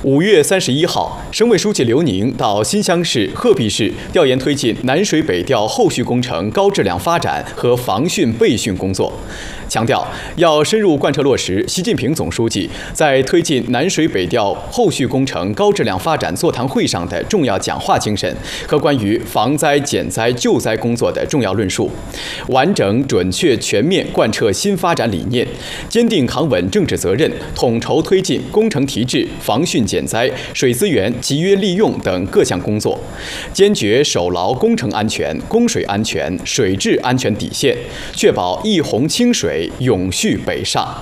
5月31号，省委书记刘宁到新乡市、鹤壁市调研推进南水北调后续工程高质量发展和防汛备汛工作，强调要深入贯彻落实习近平总书记在推进南水北调后续工程高质量发展座谈会上的重要讲话精神和关于防灾减灾救灾工作的重要论述，完整、准确、全面贯彻新发展理念，坚定扛稳政治责任，统筹推进工程提质、防汛减灾、水资源集约利用等各项工作，坚决守牢工程安全、供水安全、水质安全底线，确保一洪清水永续北上。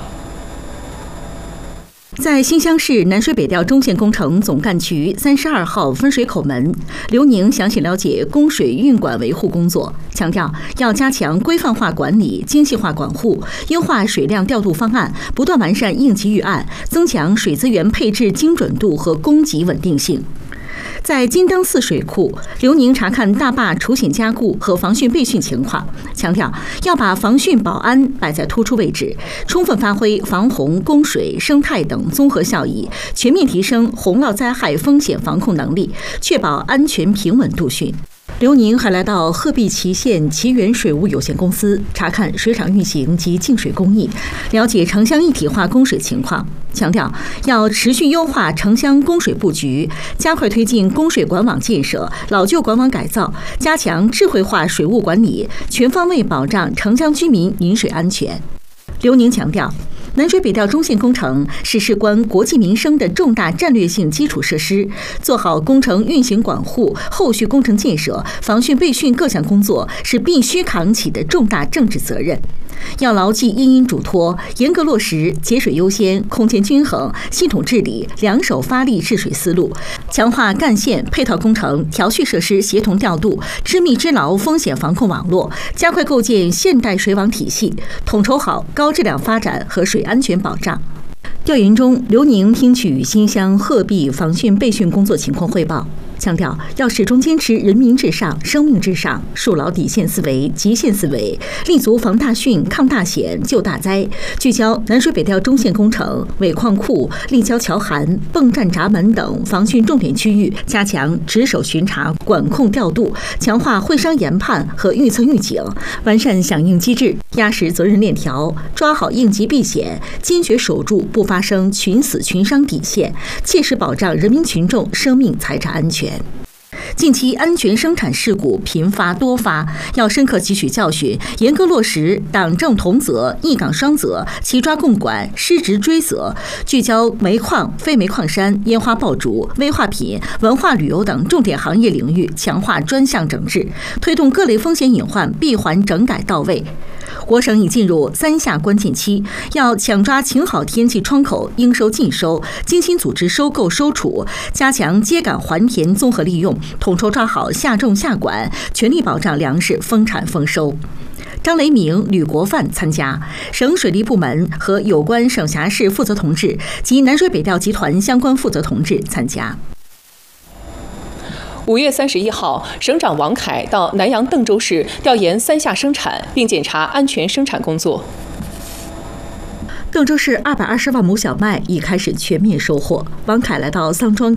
在新乡市南水北调中线工程总干局32号分水口门，刘宁详细了解供水运管维护工作，强调要加强规范化管理、精细化管护，优化水量调度方案，不断完善应急预案，增强水资源配置精准度和供给稳定性。在金灯寺水库，刘宁查看大坝除险加固和防汛备汛情况，强调要把防汛保安摆在突出位置，充分发挥防洪、供水、生态等综合效益，全面提升洪涝灾害风险防控能力，确保安全平稳度汛。刘宁还来到鹤壁祁县祁源水务有限公司查看水厂运行及净水工艺，了解城乡一体化供水情况，强调要持续优化城乡供水布局，加快推进供水管网建设、老旧管网改造，加强智慧化水务管理，全方位保障城乡居民饮水安全。刘宁强调，南水北调中线工程是事关国计民生的重大战略性基础设施，做好工程运行管护、后续工程建设、防汛备汛各项工作是必须扛起的重大政治责任。要牢记因因嘱托，严格落实节水优先、空间均衡、系统治理、两手发力治水思路，强化干线配套工程、调蓄设施协同调度，织密织牢风险防控网络，加快构建现代水网体系，统筹好高质量发展和水安全保障。调研中，刘宁听取新乡鹤壁防汛备汛工作情况汇报，强调要始终坚持人民至上、生命至上，树牢底线思维、极限思维，立足防大汛、抗大险、救大灾，聚焦南水北调中线工程、尾矿库、立交桥涵、泵站闸门等防汛重点区域，加强值守巡查、管控调度，强化会商研判和预测预警，完善响应机制，压实责任链条，抓好应急避险，坚决守住不发生群死群伤底线，切实保障人民群众生命财产安全。近期安全生产事故频发多发，要深刻汲取教训，严格落实党政同责、一岗双责、齐抓共管、失职追责，聚焦煤矿、非煤矿山、烟花爆竹、危化品、文化旅游等重点行业领域，强化专项整治，推动各类风险隐患闭环整改到位。我省已进入3下关键期，要抢抓晴好天气窗口，应收尽收，精心组织收购收储，加强秸秆还田综合利用，统筹抓好下种下管，全力保障粮食丰产丰收。张雷鸣、吕国范参加，省水利部门和有关省辖市负责同志及南水北调集团相关负责同志参加。 5月31号，省长王凯到南阳邓州市调研3下生产，并检查安全生产工作。 邓州市220万亩小麦已开始全面收获。王凯来到桑庄